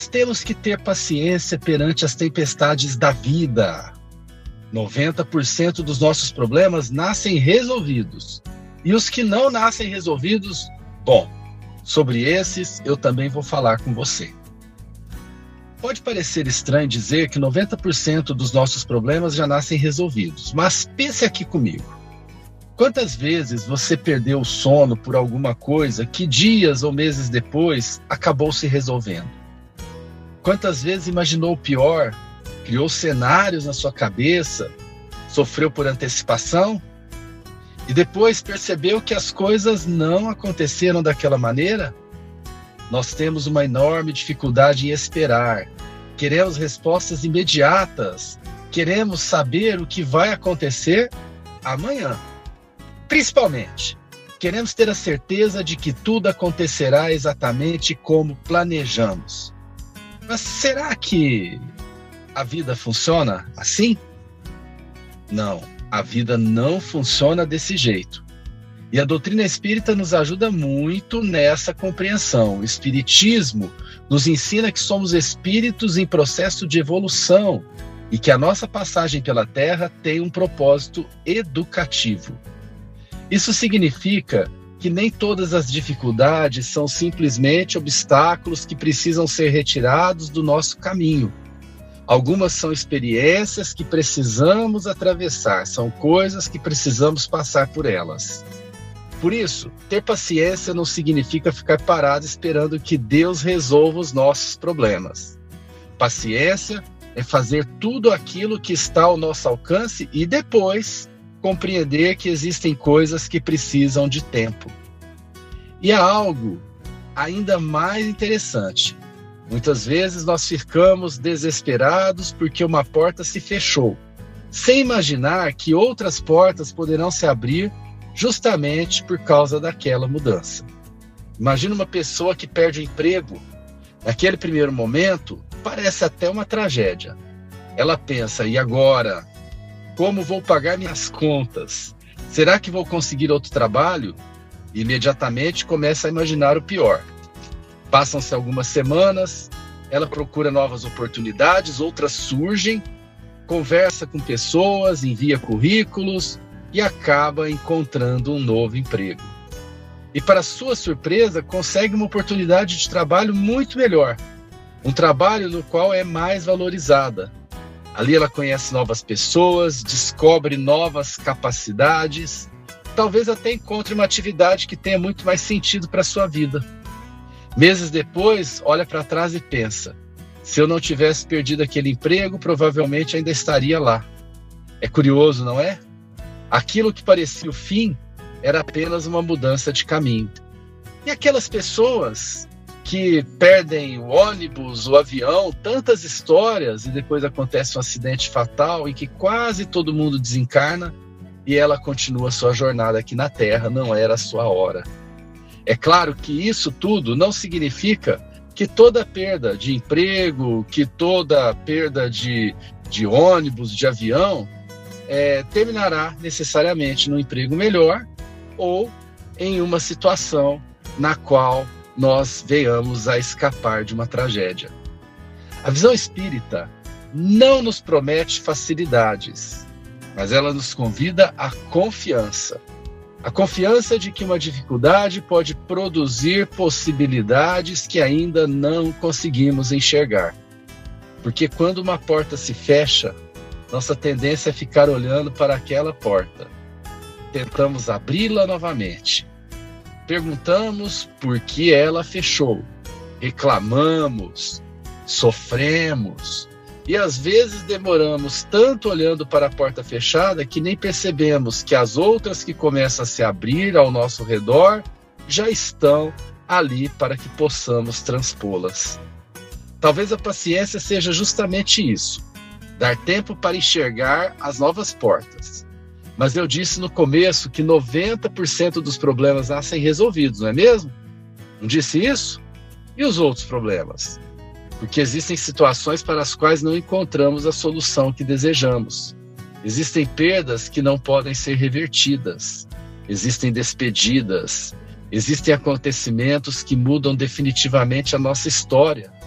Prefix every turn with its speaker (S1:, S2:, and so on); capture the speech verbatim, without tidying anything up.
S1: temos que ter paciência perante as tempestades da vida. noventa por cento dos nossos problemas nascem resolvidos. E os que não nascem resolvidos, bom, sobre esses eu também vou falar com você. Pode parecer estranho dizer que noventa por cento dos nossos problemas já nascem resolvidos, mas pense aqui comigo. Quantas vezes você perdeu o sono por alguma coisa que dias ou meses depois acabou se resolvendo? Quantas vezes imaginou o pior, criou cenários na sua cabeça, sofreu por antecipação e depois percebeu que as coisas não aconteceram daquela maneira? Nós temos uma enorme dificuldade em esperar. Queremos respostas imediatas. Queremos saber o que vai acontecer amanhã. Principalmente, queremos ter a certeza de que tudo acontecerá exatamente como planejamos. Mas será que a vida funciona assim? Não, a vida não funciona desse jeito. E a doutrina espírita nos ajuda muito nessa compreensão. O espiritismo nos ensina que somos espíritos em processo de evolução e que a nossa passagem pela Terra tem um propósito educativo. Isso significa que nem todas as dificuldades são simplesmente obstáculos que precisam ser retirados do nosso caminho. Algumas são experiências que precisamos atravessar, são coisas que precisamos passar por elas. Por isso, ter paciência não significa ficar parado esperando que Deus resolva os nossos problemas. Paciência é fazer tudo aquilo que está ao nosso alcance e depois compreender que existem coisas que precisam de tempo. E há algo ainda mais interessante. Muitas vezes nós ficamos desesperados porque uma porta se fechou, sem imaginar que outras portas poderão se abrir justamente por causa daquela mudança. Imagina uma pessoa que perde o emprego. Naquele primeiro momento, parece até uma tragédia. Ela pensa, e agora? Como vou pagar minhas contas? Será que vou conseguir outro trabalho? E imediatamente começa a imaginar o pior. Passam-se algumas semanas, ela procura novas oportunidades, outras surgem, conversa com pessoas, envia currículos e acaba encontrando um novo emprego. E para sua surpresa, consegue uma oportunidade de trabalho muito melhor. Um trabalho no qual é mais valorizada. Ali ela conhece novas pessoas, descobre novas capacidades, talvez até encontre uma atividade que tenha muito mais sentido para a sua vida. Meses depois, olha para trás e pensa, se eu não tivesse perdido aquele emprego, provavelmente ainda estaria lá. É curioso, não é? Aquilo que parecia o fim era apenas uma mudança de caminho. E aquelas pessoas que perdem o ônibus, o avião, tantas histórias, e depois acontece um acidente fatal em que quase todo mundo desencarna e ela continua sua jornada aqui na Terra, não era a sua hora. É claro que isso tudo não significa que toda perda de emprego, que toda perda de, de ônibus, de avião, é, terminará necessariamente num emprego melhor ou em uma situação na qual nós venhamos a escapar de uma tragédia. A visão espírita não nos promete facilidades, mas ela nos convida à confiança. A confiança de que uma dificuldade pode produzir possibilidades que ainda não conseguimos enxergar. Porque quando uma porta se fecha, nossa tendência é ficar olhando para aquela porta. Tentamos abri-la novamente. Perguntamos por que ela fechou. Reclamamos, sofremos. E às vezes demoramos tanto olhando para a porta fechada que nem percebemos que as outras que começam a se abrir ao nosso redor já estão ali para que possamos transpô-las. Talvez a paciência seja justamente isso, dar tempo para enxergar as novas portas. Mas eu disse no começo que noventa por cento dos problemas nascem resolvidos, não é mesmo? Não disse isso? E os outros problemas? Porque existem situações para as quais não encontramos a solução que desejamos. Existem perdas que não podem ser revertidas. Existem despedidas. Existem acontecimentos que mudam definitivamente a nossa história.